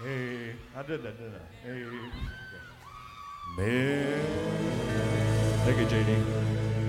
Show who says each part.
Speaker 1: Hey, I did that, didn't I? Hey. Man. Thank you, JD.